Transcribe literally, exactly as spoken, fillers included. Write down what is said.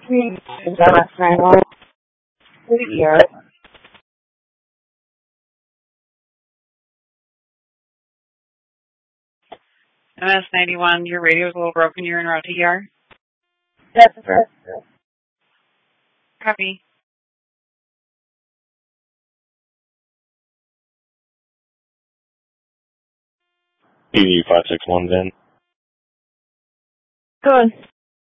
Communications M S ninety-one. Here. M S ninety-one, your radio's a little broken. You're en route to E R. That's correct. Copy. E D five six one, Vin. Good.